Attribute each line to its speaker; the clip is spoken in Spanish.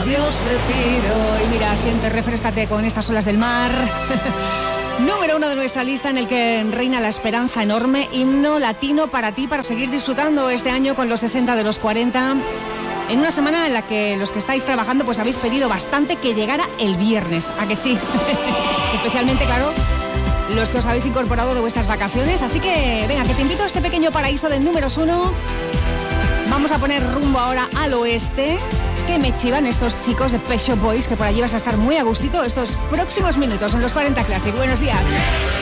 Speaker 1: Dios le pido. Y mira, siente, refréscate con estas olas del mar. Número 1 de nuestra lista, en el que reina la esperanza enorme. Himno latino para ti, para seguir disfrutando este año con los 60 de los 40. En una semana en la que los que estáis trabajando pues habéis pedido bastante que llegara el viernes. ¿A que sí? Especialmente, claro, los que os habéis incorporado de vuestras vacaciones. Así que, venga, que te invito a este pequeño paraíso del números 1. Vamos a poner rumbo ahora al oeste. Que me chivan estos chicos de Pet Shop Boys, que por allí vas a estar muy a gustito estos próximos minutos en los 40 Classic. Buenos días.